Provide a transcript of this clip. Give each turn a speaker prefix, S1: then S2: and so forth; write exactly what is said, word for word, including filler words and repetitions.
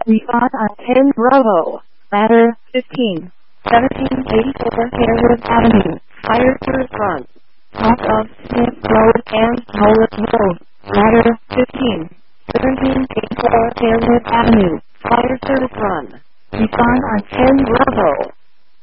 S1: Respond on ten Bravo. Ladder fifteen. seventeen eighty-four Harewood Avenue. Fire service run. Off of Smith Road and Nolan Road. Ladder fifteen. seventeen eighty-four Harewood Avenue. Fire service run. Respond on ten Bravo.